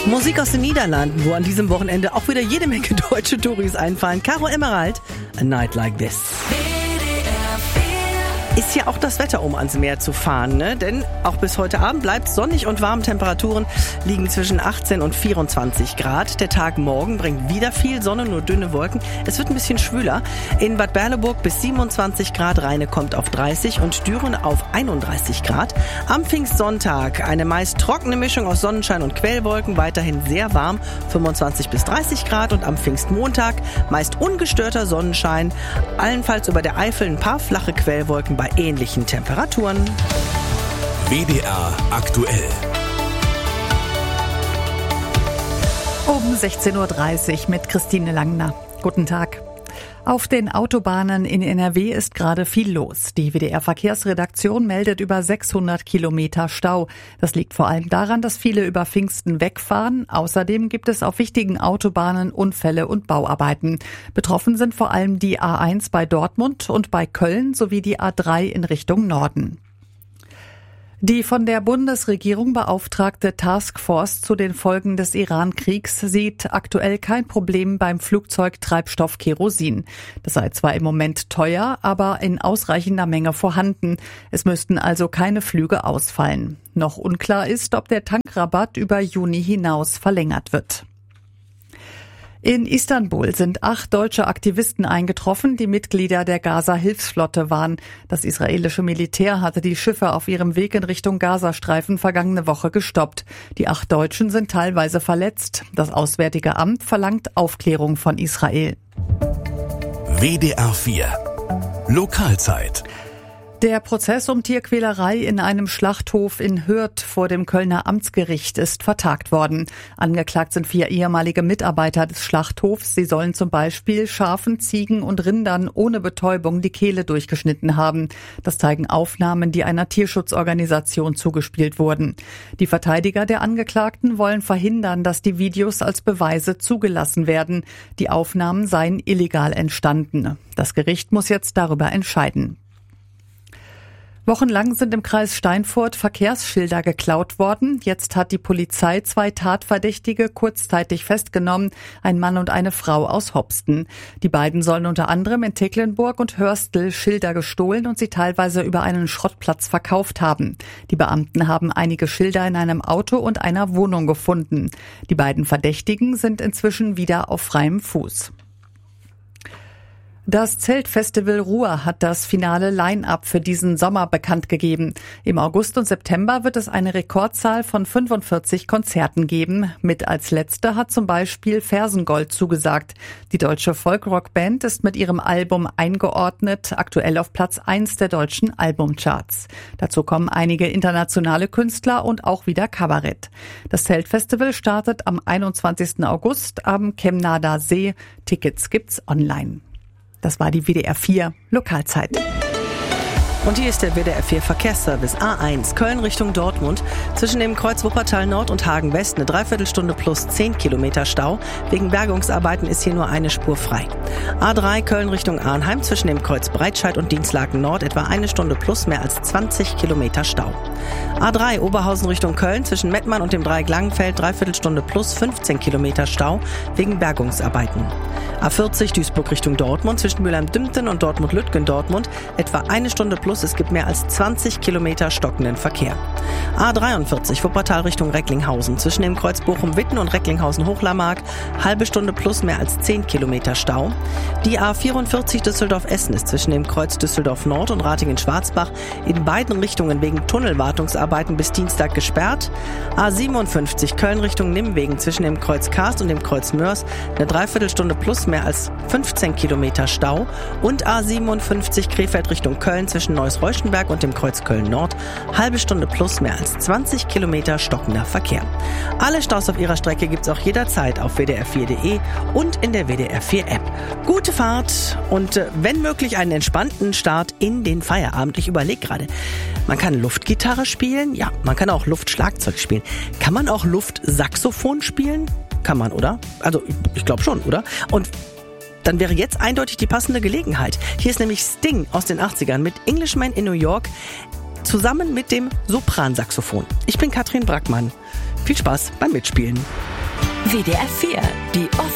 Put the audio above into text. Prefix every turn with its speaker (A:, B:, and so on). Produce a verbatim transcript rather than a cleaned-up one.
A: Musik aus den Niederlanden, wo an diesem Wochenende auch wieder jede Menge deutsche Touris einfallen. Caro Emerald, A Night Like This. Ist ja auch das Wetter, um ans Meer zu fahren, ne? Denn auch bis heute Abend bleibt sonnig und warm. Temperaturen liegen zwischen achtzehn und vierundzwanzig Grad. Der Tag morgen bringt wieder viel Sonne, nur dünne Wolken. Es wird ein bisschen schwüler. In Bad Berleburg bis siebenundzwanzig Grad, Rheine kommt auf dreißig und Düren auf einunddreißig Grad. Am Pfingstsonntag eine meist trockene Mischung aus Sonnenschein und Quellwolken, weiterhin sehr warm, fünfundzwanzig bis dreißig Grad. Und am Pfingstmontag meist ungestörter Sonnenschein, allenfalls über der Eifel ein paar flache Quellwolken bei ähnlichen Temperaturen.
B: W D R aktuell.
C: Um sechzehn Uhr dreißig mit Christine Langner. Guten Tag. Auf den Autobahnen in N R W ist gerade viel los. Die W D R-Verkehrsredaktion meldet über sechshundert Kilometer Stau. Das liegt vor allem daran, dass viele über Pfingsten wegfahren. Außerdem gibt es auf wichtigen Autobahnen Unfälle und Bauarbeiten. Betroffen sind vor allem die A eins bei Dortmund und bei Köln sowie die A drei in Richtung Norden. Die von der Bundesregierung beauftragte Taskforce zu den Folgen des Iran-Kriegs sieht aktuell kein Problem beim Flugzeugtreibstoff Kerosin. Das sei zwar im Moment teuer, aber in ausreichender Menge vorhanden. Es müssten also keine Flüge ausfallen. Noch unklar ist, ob der Tankrabatt über Juni hinaus verlängert wird. In Istanbul sind acht deutsche Aktivisten eingetroffen, die Mitglieder der Gaza-Hilfsflotte waren. Das israelische Militär hatte die Schiffe auf ihrem Weg in Richtung Gazastreifen vergangene Woche gestoppt. Die acht Deutschen sind teilweise verletzt. Das Auswärtige Amt verlangt Aufklärung von Israel.
B: W D R vier Lokalzeit.
C: Der Prozess um Tierquälerei in einem Schlachthof in Hürth vor dem Kölner Amtsgericht ist vertagt worden. Angeklagt sind vier ehemalige Mitarbeiter des Schlachthofs. Sie sollen zum Beispiel Schafen, Ziegen und Rindern ohne Betäubung die Kehle durchgeschnitten haben. Das zeigen Aufnahmen, die einer Tierschutzorganisation zugespielt wurden. Die Verteidiger der Angeklagten wollen verhindern, dass die Videos als Beweise zugelassen werden. Die Aufnahmen seien illegal entstanden. Das Gericht muss jetzt darüber entscheiden. Wochenlang sind im Kreis Steinfurt Verkehrsschilder geklaut worden. Jetzt hat die Polizei zwei Tatverdächtige kurzzeitig festgenommen, ein Mann und eine Frau aus Hopsten. Die beiden sollen unter anderem in Tecklenburg und Hörstel Schilder gestohlen und sie teilweise über einen Schrottplatz verkauft haben. Die Beamten haben einige Schilder in einem Auto und einer Wohnung gefunden. Die beiden Verdächtigen sind inzwischen wieder auf freiem Fuß. Das Zeltfestival Ruhr hat das finale Line-up für diesen Sommer bekannt gegeben. Im August und September wird es eine Rekordzahl von fünfundvierzig Konzerten geben. Mit als letzte hat zum Beispiel Fersengold zugesagt. Die deutsche Folkrock-Band ist mit ihrem Album Eingeordnet aktuell auf Platz eins der deutschen Albumcharts. Dazu kommen einige internationale Künstler und auch wieder Kabarett. Das Zeltfestival startet am einundzwanzigsten August am Kemnader See. Tickets gibt's online. Das war die W D R vier Lokalzeit.
A: Und hier ist der W D R vier Verkehrsservice. A eins, Köln Richtung Dortmund. Zwischen dem Kreuz Wuppertal Nord und Hagen West eine Dreiviertelstunde plus zehn Kilometer Stau. Wegen Bergungsarbeiten ist hier nur eine Spur frei. A drei, Köln Richtung Arnheim. Zwischen dem Kreuz Breitscheid und Dienstlaken Nord etwa eine Stunde plus mehr als zwanzig Kilometer Stau. A drei, Oberhausen Richtung Köln. Zwischen Mettmann und dem Dreieck Langenfeld Dreiviertelstunde plus fünfzehn Kilometer Stau wegen Bergungsarbeiten. A vierzig, Duisburg Richtung Dortmund. Zwischen Mülheim-Dümpten und Dortmund-Lütgendortmund etwa eine Stunde plus. Es gibt mehr als zwanzig Kilometer stockenden Verkehr. A dreiundvierzig, Wuppertal Richtung Recklinghausen. Zwischen dem Kreuz Bochum-Witten und Recklinghausen-Hochlarmark halbe Stunde plus mehr als zehn Kilometer Stau. Die A vierundvierzig Düsseldorf-Essen ist zwischen dem Kreuz Düsseldorf Nord und Ratingen-Schwarzbach in beiden Richtungen wegen Tunnelwartungsarbeiten bis Dienstag gesperrt. A siebenundfünfzig, Köln Richtung Nimwegen zwischen dem Kreuz Karst und dem Kreuz Mörs eine Dreiviertelstunde plus mehr als fünfzehn Kilometer Stau. Und A siebenundfünfzig, Krefeld Richtung Köln zwischen Neuss-Reuschenberg und dem Kreuz Köln-Nord halbe Stunde plus mehr als zwanzig Kilometer stockender Verkehr. Alle Staus auf ihrer Strecke gibt's auch jederzeit auf w d r vier punkt de und in der W D R vier App. Gute Fahrt und äh, wenn möglich einen entspannten Start in den Feierabend. Ich überlege gerade, man kann Luftgitarre spielen, ja, man kann auch Luftschlagzeug spielen. Kann man auch Luftsaxophon spielen? Kann man, oder? Also ich, ich glaube schon, oder? Und dann wäre jetzt eindeutig die passende Gelegenheit. Hier ist nämlich Sting aus den achtzigern mit Englishman in New York zusammen mit dem Sopransaxophon. Ich bin Katrin Brackmann. Viel Spaß beim Mitspielen.
D: W D R vier, die